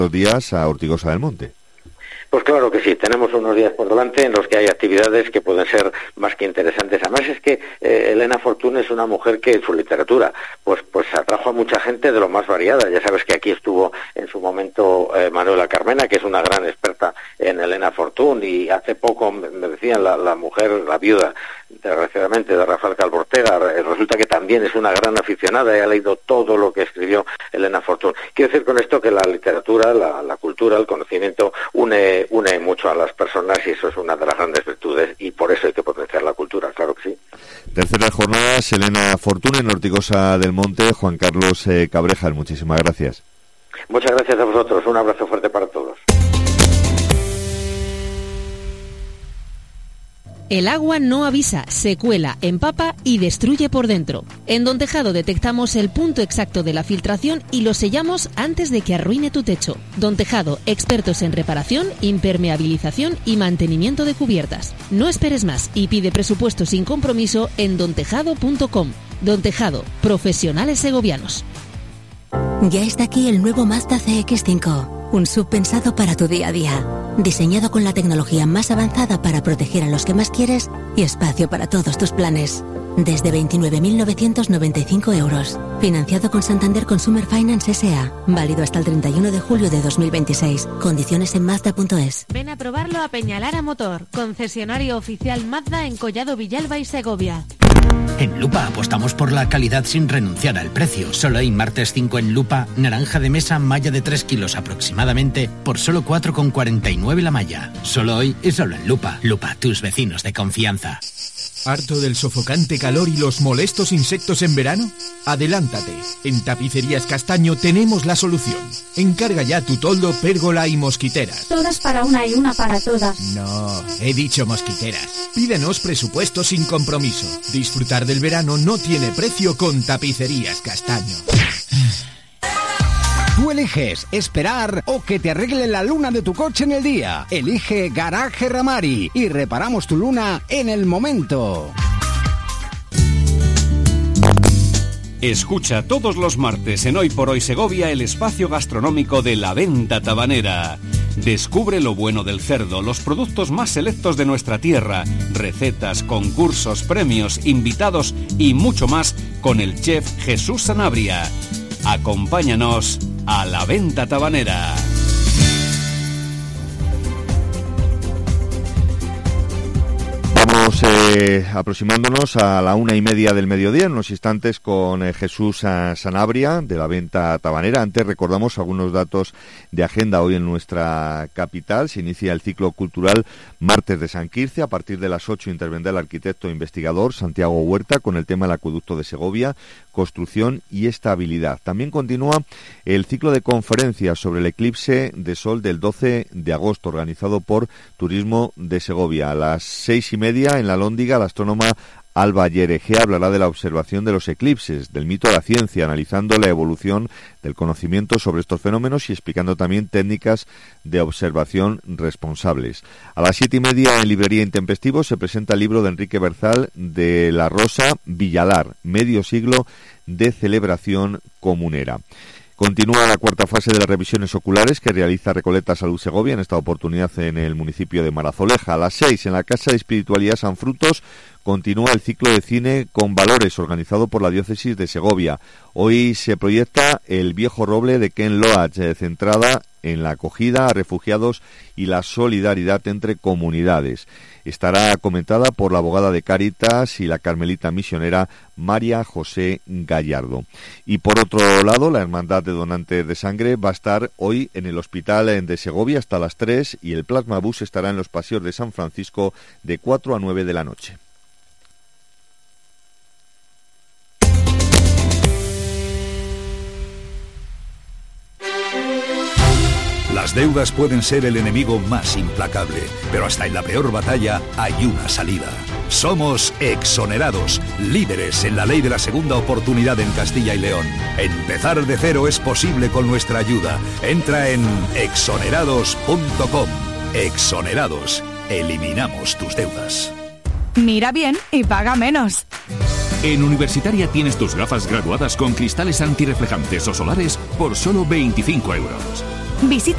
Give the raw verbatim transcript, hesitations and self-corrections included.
Los días a Ortigosa del Monte. Pues claro que sí, tenemos unos días por delante en los que hay actividades que pueden ser más que interesantes. Además es que eh, Elena Fortún es una mujer que en su literatura pues pues atrajo a mucha gente de lo más variada. Ya sabes que aquí estuvo en su momento eh, Manuela Carmena, que es una gran experta en Elena Fortún, y hace poco me decían la, la mujer, la viuda, desgraciadamente, de Rafael Calvo Ortega, resulta que también es una gran aficionada y ha leído todo lo que escribió Elena Fortún. Quiero decir con esto que la literatura, la, la cultura, el conocimiento une une mucho a las personas, y eso es una de las grandes virtudes, y por eso hay que potenciar la cultura, claro que sí. Tercera jornada, Elena Fortún en Ortigosa del Monte. Juan Carlos eh, Cabrejas, muchísimas gracias. Muchas gracias a vosotros, un abrazo fuerte para todos. El agua no avisa, se cuela, empapa y destruye por dentro. En Don Tejado detectamos el punto exacto de la filtración y lo sellamos antes de que arruine tu techo. Don Tejado, expertos en reparación, impermeabilización y mantenimiento de cubiertas. No esperes más y pide presupuesto sin compromiso en don tejado punto com. Don Tejado, profesionales segovianos. Ya está aquí el nuevo Mazda C X cinco, un sub pensado para tu día a día. Diseñado con la tecnología más avanzada para proteger a los que más quieres y espacio para todos tus planes. Desde veintinueve mil novecientos noventa y cinco euros. Financiado con Santander Consumer Finance S A. Válido hasta el treinta y uno de julio de dos mil veintiséis. Condiciones en Mazda punto es. Ven a probarlo a Peñalara Motor, concesionario oficial Mazda en Collado Villalba y Segovia. En Lupa apostamos por la calidad sin renunciar al precio. Solo hay martes cinco en Lupa, naranja de mesa, malla de tres kilos aproximadamente, por solo cuatro con cuarenta y nueve la malla. Solo hoy y solo en Lupa. Lupa, tus vecinos de confianza. ¿Harto del sofocante calor y los molestos insectos en verano? Adelántate. En Tapicerías Castaño tenemos la solución. Encarga ya tu toldo, pérgola y mosquiteras. Todas para una y una para todas. No, he dicho mosquiteras. Pídenos presupuesto sin compromiso. Disfrutar del verano no tiene precio con Tapicerías Castaño. Tú eliges esperar o que te arreglen la luna de tu coche en el día. Elige Garaje Ramari y reparamos tu luna en el momento. Escucha todos los martes en Hoy por Hoy Segovia el espacio gastronómico de La Venta Tabanera. Descubre lo bueno del cerdo, los productos más selectos de nuestra tierra, recetas, concursos, premios, invitados y mucho más con el chef Jesús Sanabria. Acompáñanos a La Venta Tabanera. Vamos eh, aproximándonos a la una y media del mediodía, en unos instantes, con eh, Jesús Sanabria de La Venta Tabanera. Antes recordamos algunos datos de agenda. Hoy en nuestra capital se inicia el ciclo cultural Martes de San Quirce. A partir de las ocho intervendrá el arquitecto e investigador Santiago Huerta con el tema del acueducto de Segovia, construcción y estabilidad. También continúa el ciclo de conferencias sobre el eclipse de sol del doce de agosto, organizado por Turismo de Segovia. A las seis y media, en la Lóndiga, la astrónoma Alba Yeregea hablará de la observación de los eclipses, del mito a la ciencia, analizando la evolución del conocimiento sobre estos fenómenos y explicando también técnicas de observación responsables. A las siete y media, en Librería Intempestivo, se presenta el libro de Enrique Berzal de la Rosa Villalar, medio siglo de celebración comunera. Continúa la cuarta fase de las revisiones oculares que realiza Recoleta Salud Segovia, en esta oportunidad en el municipio de Marazoleja. A las seis, en la Casa de Espiritualidad San Frutos, continúa el ciclo de cine con valores organizado por la Diócesis de Segovia. Hoy se proyecta El viejo roble de Ken Loach, eh, centrada en la acogida a refugiados y la solidaridad entre comunidades. Estará comentada por la abogada de Cáritas y la carmelita misionera María José Gallardo. Y por otro lado, la Hermandad de Donantes de Sangre va a estar hoy en el Hospital de Segovia hasta las tres, y el Plasma Bus estará en los paseos de San Francisco de cuatro a nueve de la noche. Las deudas pueden ser el enemigo más implacable, pero hasta en la peor batalla hay una salida. Somos Exonerados, líderes en la ley de la segunda oportunidad en Castilla y León. Empezar de cero es posible con nuestra ayuda. Entra en exonerados punto com. Exonerados, eliminamos tus deudas. Mira bien y paga menos. En Universitaria tienes tus gafas graduadas con cristales antirreflejantes o solares por solo veinticinco euros. Visita